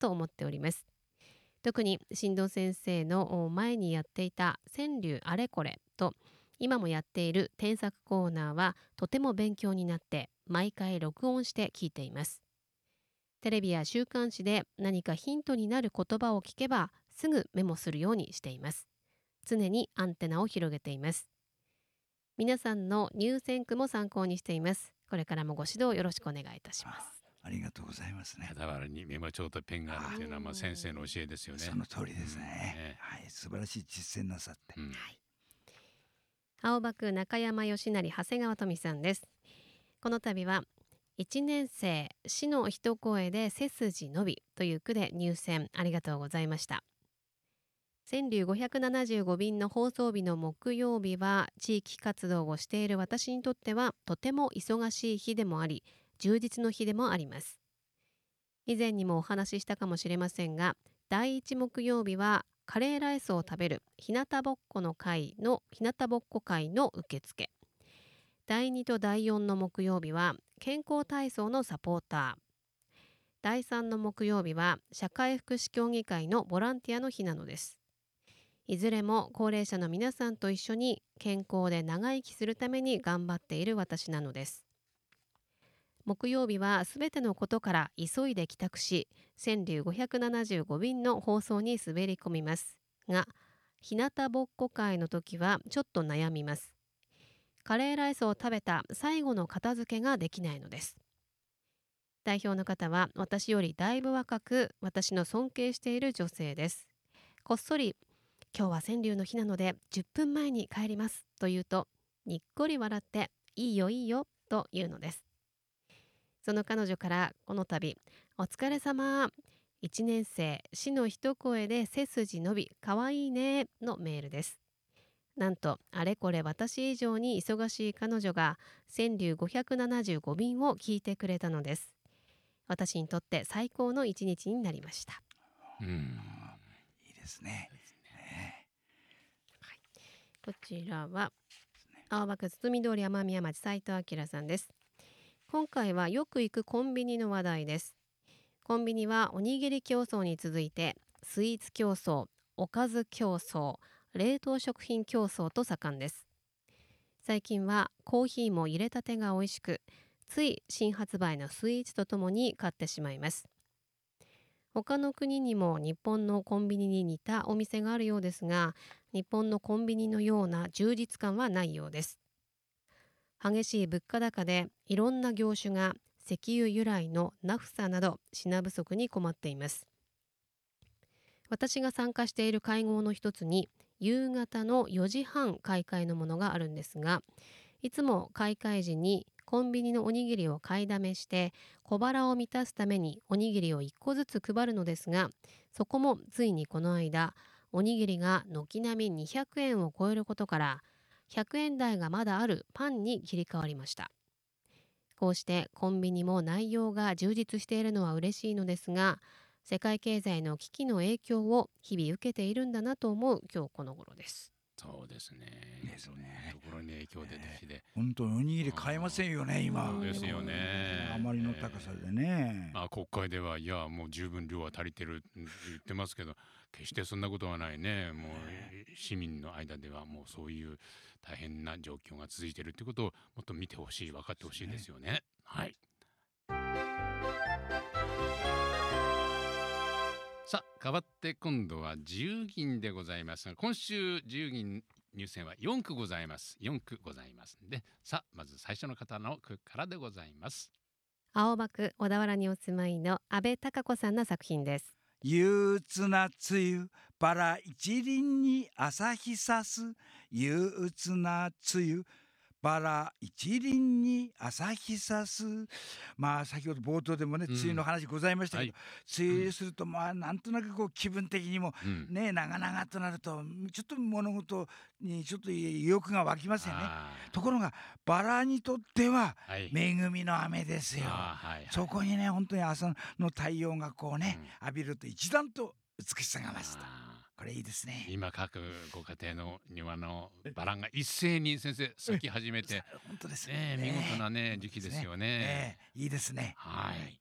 と思っております。特に新藤先生の前にやっていた川柳あれこれと今もやっている添削コーナーはとても勉強になって毎回録音して聞いています。テレビや週刊誌で何かヒントになる言葉を聞けばすぐメモするようにしています。常にアンテナを広げています。皆さんの入選句も参考にしています。これからもご指導よろしくお願いいたします。 ありがとうございますね。 傍らにメモ帳とペンがあるというのは先生の教えですよね。 その通りですね。はい、素晴らしい実践なさって。はい、 青葉区中山義成長谷川富さんです。この度は1年生死の一声で背筋伸びという句で入選ありがとうございました。川柳575便の放送日の木曜日は地域活動をしている私にとってはとても忙しい日でもあり充実の日でもあります。以前にもお話ししたかもしれませんが、第1木曜日はカレーライスを食べる日向ぼっこ会の受付、第2と第4の木曜日は健康体操のサポーター、第3の木曜日は社会福祉協議会のボランティアの日なのです。いずれも高齢者の皆さんと一緒に健康で長生きするために頑張っている私なのです。木曜日はすべてのことから急いで帰宅し、川柳575便の放送に滑り込みますが、日向ぼっこ会の時はちょっと悩みます。カレーライスを食べた最後の片付けができないのです。代表の方は私よりだいぶ若く、私の尊敬している女性です。こっそり今日は川柳の日なので10分前に帰りますと言うと、にっこり笑っていいよいいよと言うのです。その彼女からこの度お疲れ様、1年生死の一声で背筋伸びかわいいねのメールです。なんとあれこれ私以上に忙しい彼女が川柳575便を聞いてくれたのです。私にとって最高の一日になりました。 いいですね。 はい、こちらは青葉区堤通り雨宮町斉藤明さんです。今回はよく行くコンビニの話題です。コンビニはおにぎり競争に続いてスイーツ競争、おかず競争、冷凍食品競争と盛んです。最近はコーヒーも入れたてが美味しく、つい新発売のスイーツとともに買ってしまいます。他の国にも日本のコンビニに似たお店があるようですが、日本のコンビニのような充実感はないようです。激しい物価高でいろんな業種が石油由来のナフサなど品不足に困っています。私が参加している会合の一つに夕方の4時半開会のものがあるんですが、いつも開会時にコンビニのおにぎりを買いだめして小腹を満たすためにおにぎりを1個ずつ配るのですが、そこもついにこの間おにぎりが軒並み200円を超えることから100円台がまだあるパンに切り替わりました。こうしてコンビニも内容が充実しているのは嬉しいのですが、世界経済の危機の影響を日々受けているんだなと思う今日この頃です。 そうですね。いろんなところに影響出てきて、 本当におにぎり買えませんよね今。 ですよね。 あまりの高さでね。 国会ではいやもう十分量は足りてるって言ってますけど、決してそんなことはないね。もう市民の間ではもうそういう大変な状況が続いているということをもっと見てほしい、分かってほしいですよね。はい。さあ変わって今度は自由銀でございますが、今週自由銀入選は4句ございます。4句ございますので、さあまず最初の方の句からでございます。 青葉区小田原にお住まいの安倍貴子さんの作品です。 憂鬱な梅雨バラ一輪に朝日さす、憂鬱な梅雨バラ一輪に朝日さす。先ほど冒頭でもね、梅雨の話ございましたけど、梅雨するとなんとなくこう気分的にもね、長々となるとちょっと物事にちょっと意欲が湧きますよね。ところがバラにとっては恵みの雨ですよ。そこにね本当に朝の太陽がこうね、浴びると一段と美しさが増すと。これいいですね。 今各ご家庭の庭のバラが一斉に先生咲き始めて、 本当ですね、見事なね時期ですよね。 いいですね。 はい。